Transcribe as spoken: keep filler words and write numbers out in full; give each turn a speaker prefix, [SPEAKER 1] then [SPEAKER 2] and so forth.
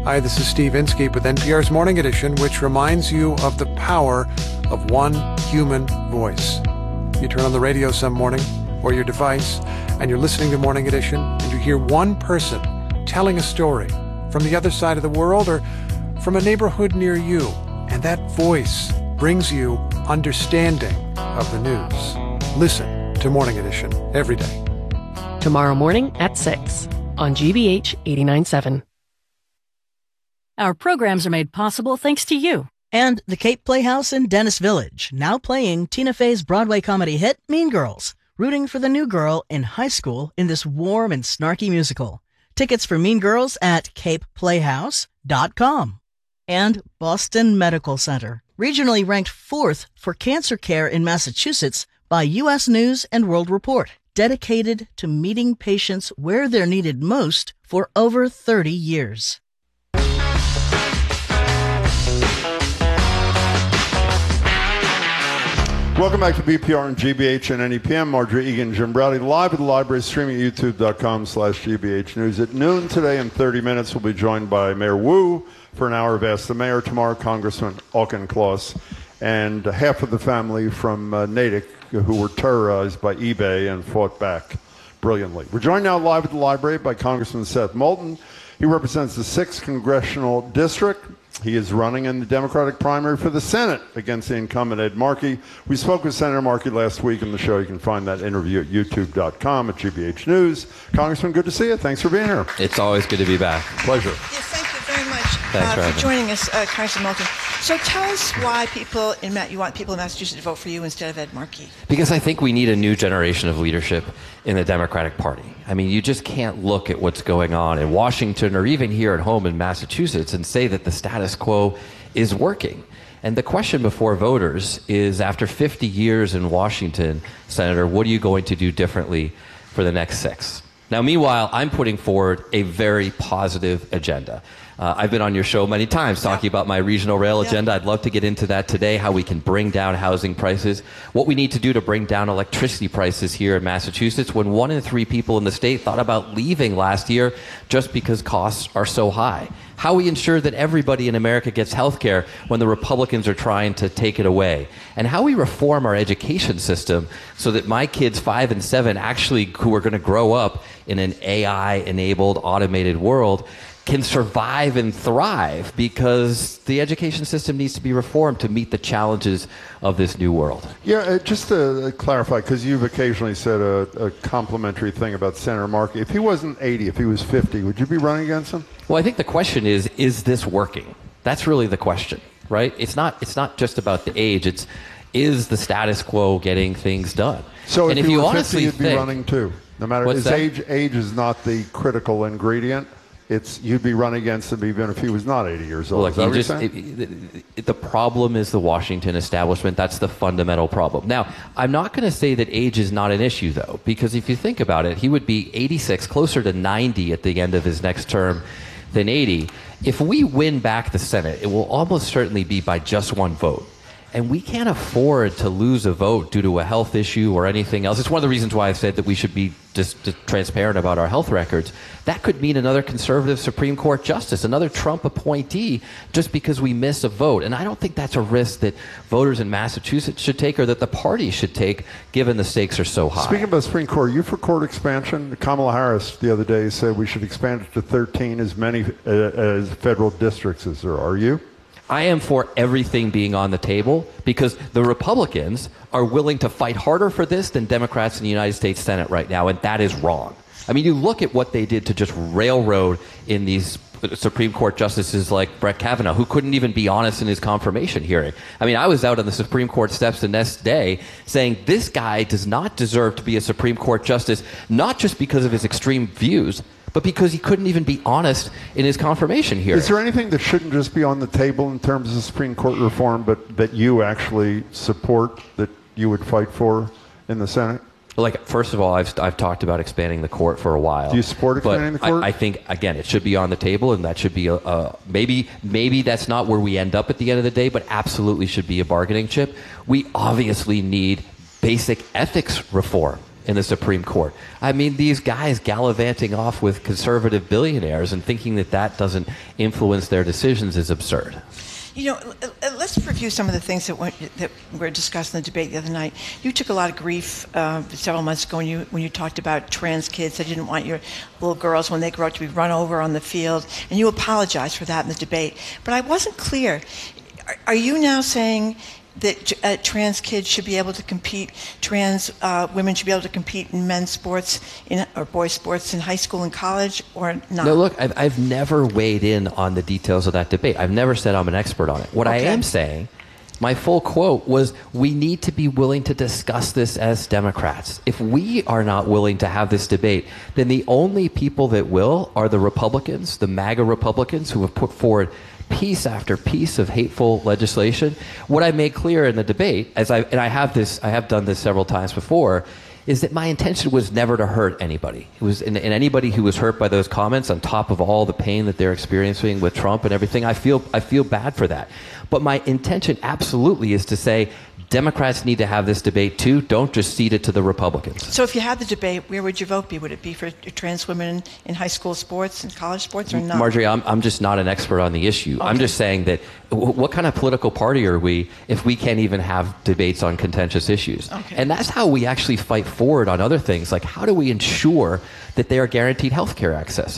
[SPEAKER 1] Hi, this is Steve Inskeep with N P R's Morning Edition, which reminds you of the power of one human voice. You turn on the radio some morning or your device and you're listening to Morning Edition and you hear one person telling a story from the other side of the world or from a neighborhood near you, and that voice brings you understanding of the news. Listen to Morning Edition every day.
[SPEAKER 2] Tomorrow morning at six on G B H eighty-nine point seven.
[SPEAKER 3] Our programs are made possible thanks to you.
[SPEAKER 4] And the Cape Playhouse in Dennis Village, now playing Tina Fey's Broadway comedy hit, Mean Girls, rooting for the new girl in high school in this warm and snarky musical. Tickets for Mean Girls at cape playhouse dot com. And Boston Medical Center, regionally ranked fourth for cancer care in Massachusetts by U S News and World Report, dedicated to meeting patients where they're needed most for over thirty years.
[SPEAKER 5] Welcome back to B P R and G B H and N E P M. Marjorie Egan, Jim Browdy, live at the library, streaming at youtube.com slash GBH News. At noon today in thirty minutes, we'll be joined by Mayor Wu for an hour of Ask the Mayor. Tomorrow, Congressman Auchincloss and half of the family from uh, Natick who were terrorized by eBay and fought back brilliantly. We're joined now live at the library by Congressman Seth Moulton. He represents the sixth Congressional District. He is running in the Democratic primary for the Senate against the incumbent Ed Markey. We spoke with Senator Markey last week on the show. You can find that interview at youtube dot com at G B H News. Congressman, good to see you. Thanks for being here.
[SPEAKER 6] It's always good to be back.
[SPEAKER 5] Pleasure.
[SPEAKER 7] Yes, thank you very much
[SPEAKER 6] Thanks
[SPEAKER 7] uh,
[SPEAKER 6] for,
[SPEAKER 7] for joining us, uh, Congressman Moulton. So tell us why people in Ma- you want people in Massachusetts to vote for you instead of Ed Markey.
[SPEAKER 6] Because I think we need a new generation of leadership in the Democratic Party. I mean, you just can't look at what's going on in Washington or even here at home in Massachusetts and say that the status quo is working. And the question before voters is, after fifty years in Washington, Senator, what are you going to do differently for the next six? Now, meanwhile, I'm putting forward a very positive agenda. Uh, I've been on your show many times talking yeah. about my regional rail yeah. agenda. I'd love to get into that today, how we can bring down housing prices, what we need to do to bring down electricity prices here in Massachusetts when one in three people in the state thought about leaving last year just because costs are so high. How we ensure that everybody in America gets health care when the Republicans are trying to take it away. And how we reform our education system so that my kids five and seven actually, who are going to grow up in an A I-enabled, automated world, can survive and thrive, because the education system needs to be reformed to meet the challenges of this new world.
[SPEAKER 5] Yeah, uh, just to clarify, because you've occasionally said a, a complimentary thing about Senator Markey. If he wasn't eighty, if he was fifty, would you be running against him?
[SPEAKER 6] Well, I think the question is, is this working? That's really the question, right? It's not, it's not just about the age. It's, is the status quo getting things done?
[SPEAKER 5] So
[SPEAKER 6] and
[SPEAKER 5] if,
[SPEAKER 6] if
[SPEAKER 5] you
[SPEAKER 6] you
[SPEAKER 5] were
[SPEAKER 6] honestly
[SPEAKER 5] fifty, you'd be
[SPEAKER 6] think,
[SPEAKER 5] running too. No matter
[SPEAKER 6] what's
[SPEAKER 5] his
[SPEAKER 6] that?
[SPEAKER 5] age, age is not the critical ingredient. It's you'd be running against him even if he was not eighty years old.
[SPEAKER 6] Look,
[SPEAKER 5] is that
[SPEAKER 6] you
[SPEAKER 5] what
[SPEAKER 6] just,
[SPEAKER 5] you're saying?
[SPEAKER 6] it, it, the problem is the Washington establishment. That's the fundamental problem. Now, I'm not going to say that age is not an issue, though, because if you think about it, he would be eighty-six, closer to ninety at the end of his next term than eighty. If we win back the Senate, it will almost certainly be by just one vote. And we can't afford to lose a vote due to a health issue or anything else. It's one of the reasons why I've said that we should be just, just transparent about our health records. That could mean another conservative Supreme Court justice, another Trump appointee, just because we miss a vote. And I don't think that's a risk that voters in Massachusetts should take, or that the party should take, given the stakes are so high.
[SPEAKER 5] Speaking about Supreme Court, are you for court expansion? Kamala Harris the other day said we should expand it to thirteen, as many uh, as federal districts as there are. Are you?
[SPEAKER 6] I am for everything being on the table, because the Republicans are willing to fight harder for this than Democrats in the United States Senate right now, and that is wrong. I mean, you look at what they did to just railroad in these Supreme Court justices like Brett Kavanaugh, who couldn't even be honest in his confirmation hearing. I mean, I was out on the Supreme Court steps the next day saying this guy does not deserve to be a Supreme Court justice, not just because of his extreme views, but because he couldn't even be honest in his confirmation hearing.
[SPEAKER 5] Is there anything that shouldn't just be on the table in terms of Supreme Court reform, but that you actually support, that you would fight for in the Senate?
[SPEAKER 6] Like, first of all, I've, I've talked about expanding the court for a while.
[SPEAKER 5] Do you support expanding the court?
[SPEAKER 6] I, I think, again, it should be on the table, and that should be, a, a maybe, maybe that's not where we end up at the end of the day, but absolutely should be a bargaining chip. We obviously need basic ethics reform. in the Supreme Court. I mean, these guys gallivanting off with conservative billionaires and thinking that that doesn't influence their decisions is absurd.
[SPEAKER 7] You know, let's review some of the things that, went, that were discussed in the debate the other night. You took a lot of grief uh, several months ago when you when you talked about trans kids that didn't want your little girls when they grow up to be run over on the field, and you apologized for that in the debate. But I wasn't clear. Are, are you now saying that uh, trans kids should be able to compete, trans uh, women should be able to compete in men's sports in, or boys' sports in high school and college, or not?
[SPEAKER 6] No, look, I've, I've never weighed in on the details of that debate. I've never said I'm an expert on it. What okay. I am saying, my full quote was, we need to be willing to discuss this as Democrats. If we are not willing to have this debate, then the only people that will are the Republicans, the MAGA Republicans, who have put forward piece after piece of hateful legislation. What I made clear in the debate, as I and I have this, I have done this several times before, is that my intention was never to hurt anybody. It was, and, and anybody who was hurt by those comments, on top of all the pain that they're experiencing with Trump and everything, I feel I feel bad for that. But my intention absolutely is to say, Democrats need to have this debate too. Don't just cede it to the Republicans.
[SPEAKER 7] So if you had the debate, where would your vote be? Would it be for trans women in high school sports and college sports, or not?
[SPEAKER 6] Marjorie, I'm, I'm just not an expert on the issue. Okay. I'm just saying that w- what kind of political party are we if we can't even have debates on contentious issues?
[SPEAKER 7] Okay.
[SPEAKER 6] And that's how we actually fight forward on other things, like how do we ensure that they are guaranteed health care access?